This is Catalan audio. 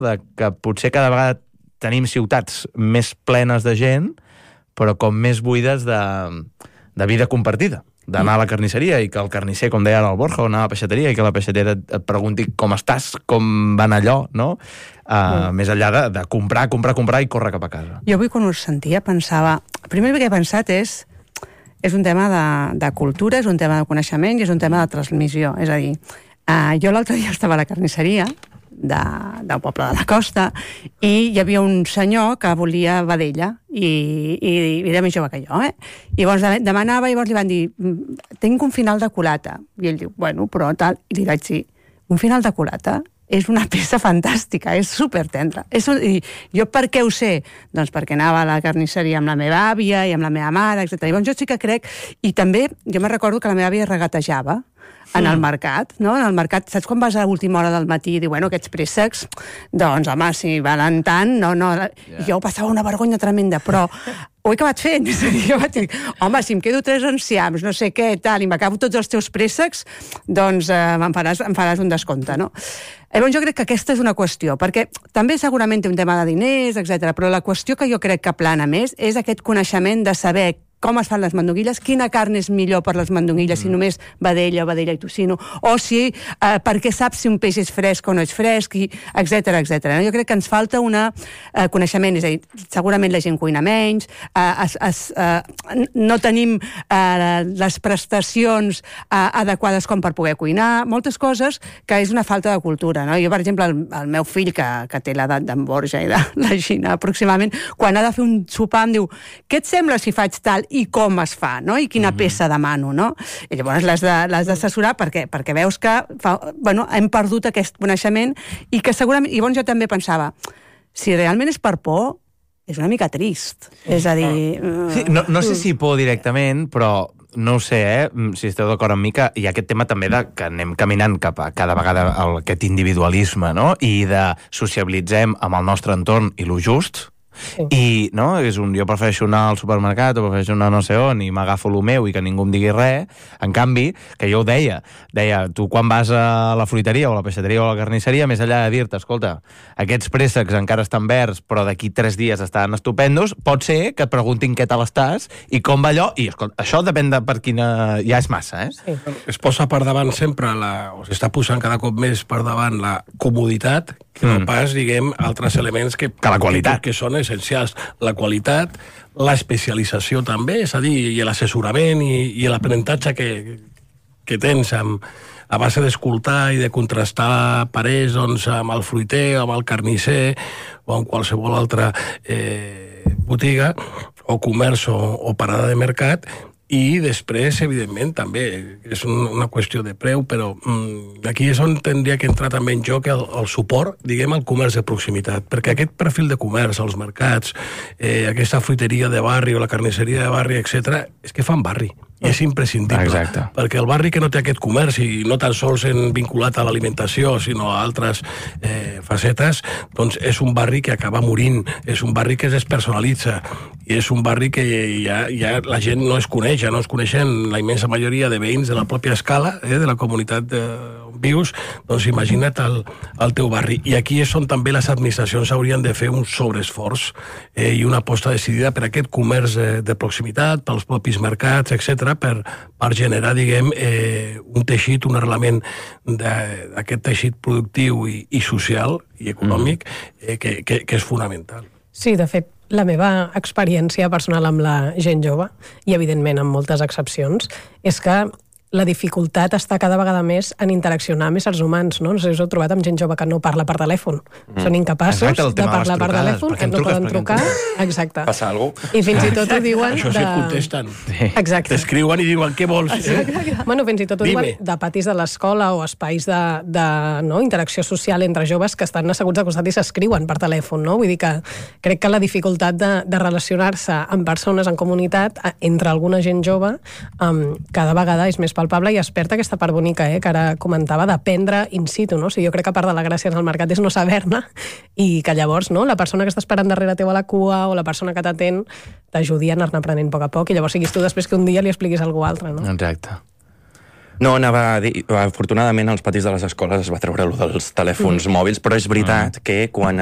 que potser cada vegada tenim ciutats més plenes de gent, però com més buides de vida compartida. D'anar a la carnisseria i que el carnisser, com deia ara el Borja, o anar a la peixateria i que la peixatera et pregunti com estàs, com van allò, no? Més enllà de comprar i córrer cap a casa. Jo avui quan us sentia pensava... El primer que he pensat és un tema de cultura, és un tema de coneixement i és un tema de transmissió. És a dir, jo l'altre dia estava a la carnisseria del poble de la costa i hi havia un senyor que volia vedella i era més jove que jo, I llavors demanava i llavors li van dir tinc un final de culata i ell diu, bueno, però tal, i li vaig dir un final de culata és una peça fantàstica, és supertendra. I jo per què ho sé? Doncs perquè anava a la carnisseria amb la meva àvia i amb la meva mare, etc. Llavors jo sí que crec, i també jo me recordo que la meva àvia regatejava en el mercat, no? En el mercat, saps quan vas a última hora del matí i diu, bueno, aquests préssecs, doncs, home, si valen tant, no. Jo ho passava una vergonya tremenda, però ho he acabat fent. És a dir, jo vaig dir, home, si em quedo 3 enciams, no sé què, tal, i m'acabo tots els teus préssecs, doncs em faràs un descompte, no? Llavors jo crec que aquesta és una qüestió, perquè també segurament té un tema de diners, etc. Però la qüestió que jo crec que plana més és aquest coneixement de saber com es fan les mandonguilles, quina carn és millor per les mandonguilles, si només vedella i tocino, o si perquè saps si un peix és fresc o no és fresc, etc. Jo crec que ens falta un coneixement, és a dir, segurament la gent cuina menys, no tenim les prestacions adequades com per poder cuinar, moltes coses que és una falta de cultura, no? Jo, per exemple, el meu fill, que té l'edat d'en Borja i de la Gina aproximadament, quan ha de fer un sopar em diu, què et sembla si faig tal? I com es fa, no? I quina peça demano, no? I llavors l'has d'assessorar perquè veus que hem perdut aquest coneixement i que segurament... I llavors jo també pensava, si realment és per por, és una mica trist. És a dir... Sí, no sé si por directament, però no ho sé, si esteu d'acord amb mi, que hi ha aquest tema també que anem caminant cap a cada vegada aquest individualisme, no? I de sociabilitzem amb el nostre entorn i lo just. Sí. I no, jo prefereixo anar al supermercat o prefereixo anar no sé on i m'agafo el meu i que ningú em digui res. En canvi, que jo ho deia, tu quan vas a la fruiteria o a la peixateria o a la carnisseria, més enllà de dir-te, escolta, aquests préssecs encara estan verds però d'aquí 3 dies estaran estupendos, pot ser que et preguntin què tal estàs i com va allò, i escolta, això depèn de per quina... ja és massa, Sí. Es posa per davant sempre, o s'està posant cada cop més per davant la comoditat que no pas, diguem, altres elements que la qualitat. Que són essencials. La qualitat, l'especialització també, és a dir, i l'assessorament i l'aprenentatge que tens a base d'escoltar i de contrastar parers doncs, amb el fruiter, amb el carnisser o amb qualsevol altra botiga o comerç o parada de mercat. I després, evidentment, també és una qüestió de preu, però aquí és on tindria que entrar també en joc el suport, diguem, al comerç de proximitat, perquè aquest perfil de comerç, els mercats, aquesta fruiteria de barri o la carnisseria de barri, etc., és que fan barri. I és imprescindible. Exacte. Perquè el barri que no té aquest comerç, i no tan sols vinculat a l'alimentació, sinó a altres facetes, doncs és un barri que acaba morint, és un barri que es despersonalitza, i és un barri que ja la gent no es coneix, ja no es coneixen la immensa majoria de veïns de la pròpia escala, de la comunitat on vius, doncs imagina't el teu barri. I aquí és on també les administracions haurien de fer un sobreesforç i una aposta decidida per aquest comerç de proximitat, pels propis mercats, etc., per generar, diguem, un teixit, un arrelament d'aquest teixit productiu i social i econòmic que és fonamental. Sí, de fet, la meva experiència personal amb la gent jove, i evidentment amb moltes excepcions, és que la dificultat està cada vegada més en interaccionar amb éssers humans, no? No sé si us heu trobat amb gent jove que no parla per telèfon. Són incapaços de parlar per telèfon, que no poden trucar. Exacte. Passa alguna cosa. I fins i tot ho diuen... Això sí, contesten. Exacte. T'escriuen i diuen què vols. Bueno, fins i tot ho diuen de patis de l'escola o espais de interacció social entre joves que estan asseguts al costat i s'escriuen per telèfon, no? Vull dir que crec que la dificultat de relacionar-se amb persones en comunitat entre alguna gent jove cada vegada és més palpable i es perd aquesta part bonica, que ara comentava, d'aprendre in situ, no? O sigui, jo crec que part de la gràcia en el mercat és no saber-ne i que llavors, no?, la persona que està esperant darrere teu a la cua o la persona que t'atén t'ajudi a anar-ne aprenent a poc i llavors siguis tu després que un dia li expliquis a algú altre, no? Exacte. No, anava a dir, afortunadament als patis de les escoles es va treure allò dels telèfons mòbils, però és veritat que quan